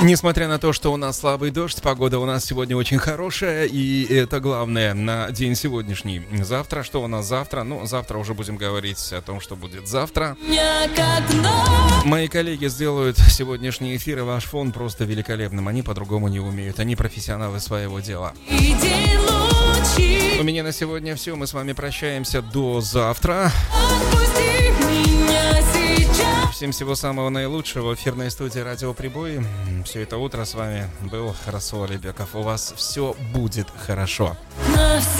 Несмотря на то, что у нас слабый дождь, погода у нас сегодня очень хорошая, и это главное на день сегодняшний. Завтра, что у нас завтра? Ну, завтра уже будем говорить о том, что будет завтра. Мои коллеги сделают сегодняшний эфир и ваш фон просто великолепным. Они по-другому не умеют, они профессионалы своего дела. У меня на сегодня все, мы с вами прощаемся до завтра. Всем всего самого наилучшего. В эфирной студии Радио Прибой. Все это утро с вами был Расул Алибеков. У вас все будет хорошо.